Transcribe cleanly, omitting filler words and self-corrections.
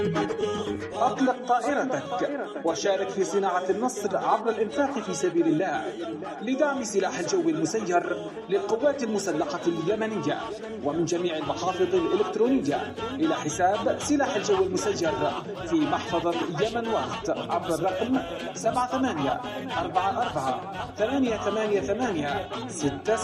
أطلق طائرتك وشارك في صناعة النصر عبر الإنفاق في سبيل الله لدعم سلاح الجو المسير للقوات المسلحة اليمنية ومن جميع المحافظ الإلكترونية إلى حساب سلاح الجو المسير في محفظة يمن وقت عبر الرقم 7844 888 6